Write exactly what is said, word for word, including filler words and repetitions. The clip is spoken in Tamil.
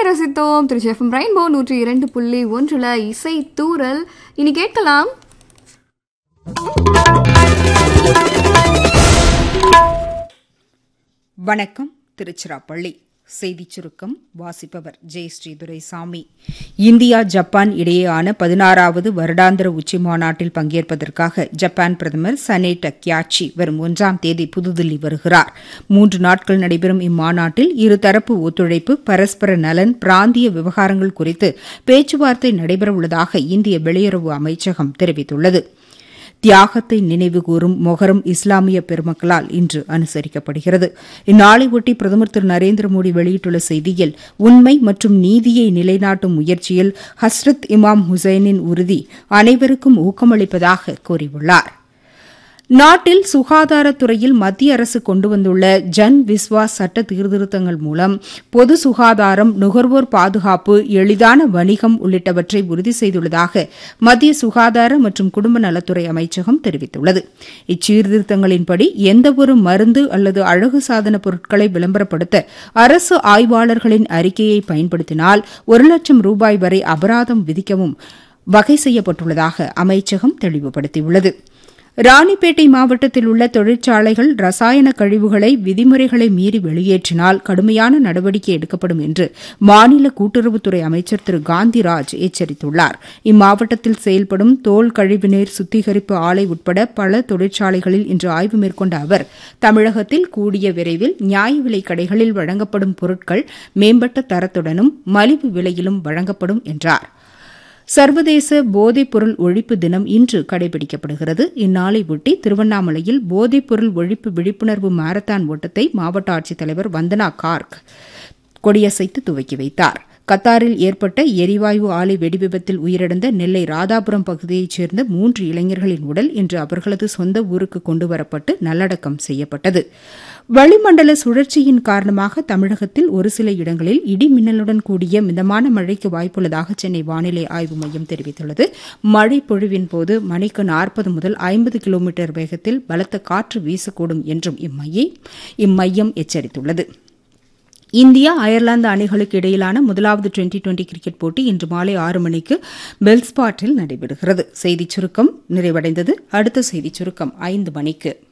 ரசித்தோம். திருச்சி எஃப்எம் ரெயின்போ நூற்றி இரண்டு புள்ளி ஒன்றுல இசை தூரல். இனி கேட்கலாம். வணக்கம். திருச்சிராப்பள்ளி செய்திச் சுருக்கம் வாசிப்பவர் ஜெயஸ்ரீ துரைசாமி. இந்தியா ஜப்பான் இடையேயான பதினாறாவது வருடாந்திர உச்சிமாநாட்டில் பங்கேற்பதற்காக ஜப்பான் பிரதமர் சனே டக்கியாச்சி வரும் ஒன்றாம் தேதி புதுதில்லி வருகிறார். மூன்று நாட்கள் நடைபெறும் இம்மாநாட்டில் இருதரப்பு ஒத்துழைப்பு, பரஸ்பர நலன், பிராந்திய விவகாரங்கள் குறித்து பேச்சுவார்த்தை நடைபெறவுள்ளதாக இந்திய வெளியுறவு அமைச்சகம் தெரிவித்துள்ளது. தியாகத்தை நினைவுகூரும் மொஹரம் இஸ்லாமிய பெருமக்களால் இன்று அனுசரிக்கப்படுகிறது. இந்நாளையொட்டி பிரதமர் திரு நரேந்திர மோடி வெளியிட்டுள்ள செய்தியில், உண்மை மற்றும் நீதியை நிலைநாட்டும் முயற்சியில் ஹஸ்ரத் இமாம் ஹுசைனின் உறுதி அனைவருக்கும் ஊக்கமளிப்பதாக கூறியுள்ளார். நாட்டில் சுகாதாரத்துறையில் மத்திய அரசு கொண்டு வந்துள்ள ஜன் விஸ்வாஸ் சட்ட சீர்திருத்தங்கள் மூலம் பொது சுகாதாரம், நுகர்வோர் பாதுகாப்பு, எளிதான வணிகம் உள்ளிட்டவற்றை உறுதி செய்துள்ளதாக மத்திய சுகாதார மற்றும் குடும்ப நலத்துறை அமைச்சகம் தெரிவித்துள்ளது. இச்சீர்திருத்தங்களின்படி எந்தவொரு மருந்து அல்லது அழகு சாதன பொருட்களை விளம்பரப்படுத்த அரசு ஆய்வாளர்களின் அறிக்கையை பயன்படுத்தினால் ஒரு லட்சம் ரூபாய் வரை அபராதம் விதிக்கவும் வகை செய்யப்பட்டுள்ளதாக அமைச்சகம் தெளிவுபடுத்தியுள்ளது. ராணிப்பேட்டை மாவட்டத்தில் உள்ள தொழிற்சாலைகள் ரசாயன கழிவுகளை விதிமுறைகளை மீறி வெளியேற்றினால் கடுமையான நடவடிக்கை எடுக்கப்படும் என்று மாநில கூட்டுறவுத்துறை அமைச்சர் திரு காந்திராஜ் எச்சரித்துள்ளார். இம்மாவட்டத்தில் செயல்படும் தோல் கழிவுநீர் சுத்திகரிப்பு ஆலை உட்பட பல தொழிற்சாலைகளில் இன்று ஆய்வு மேற்கொண்ட அவர், தமிழகத்தில் கூடிய விரைவில் நியாய விலைக் கடைகளில் வழங்கப்படும் பொருட்கள் மேம்பட்ட தரத்துடனும் மலிவு விலையிலும் வழங்கப்படும் என்றார். சர்வதேச போதைப்பொருள் ஒழிப்பு தினம் இன்று கடைபிடிக்கப்படுகிறது. இந்நாளையொட்டி திருவண்ணாமலையில் போதைப்பொருள் ஒழிப்பு விழிப்புணர்வு மாரத்தான் ஓட்டத்தை மாவட்ட ஆட்சித்தலைவர் வந்தனா கார்க் கொடியசைத்து துவக்கி வைத்தார். கத்தாரில் ஏற்பட்ட எரிவாயு ஆலை வெடிவிபத்தில் உயிரிழந்த நெல்லை ராதாபுரம் பகுதியைச் சேர்ந்த மூன்று இளைஞர்களின் உடல் இன்று அவர்களது சொந்த ஊருக்கு கொண்டுவரப்பட்டு நல்லடக்கம் செய்யப்பட்டது. வளிமண்டல சுழற்சியின் காரணமாக தமிழகத்தில் ஒரு சில இடங்களில் இடி மின்னலுடன் கூடிய மிதமான மழைக்கு வாய்ப்புள்ளதாக சென்னை வானிலை ஆய்வு மையம் தெரிவித்துள்ளது. மழை பொழிவின் போது மணிக்கு நாற்பது முதல் ஐம்பது கிலோமீட்டர் வேகத்தில் பலத்த காற்று வீசக்கூடும் என்றும் இம்மையம் எச்சரித்துள்ளது. இந்தியா அயர்லாந்து அணிகளுக்கு இடையிலான முதலாவது டுவெண்டி டுவெண்டி கிரிக்கெட் போட்டி இன்று மாலை ஆறு மணிக்கு பெல்ஸ்பாட்டில் நடைபெறுகிறது. செய்திச் சுருக்கம் நிறைவடைந்தது. அடுத்த செய்திச் சுருக்கம் ஐந்து மணிக்கு.